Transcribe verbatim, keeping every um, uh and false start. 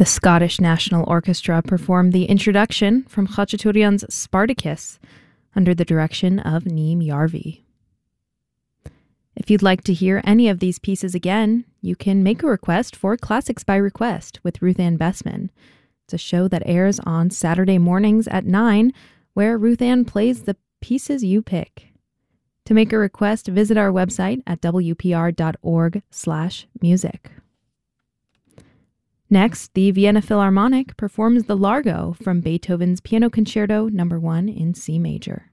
The Scottish National Orchestra performed the introduction from Khachaturian's Spartacus under the direction of Neem Yarvi. If you'd like to hear any of these pieces again, you can make a request for Classics by Request with Ruth Ann Bessman. It's a show that airs on Saturday mornings at nine, where Ruth Ann plays the pieces you pick. To make a request, visit our website at w p r dot org slash music. Next, the Vienna Philharmonic performs the Largo from Beethoven's Piano Concerto number one in C major.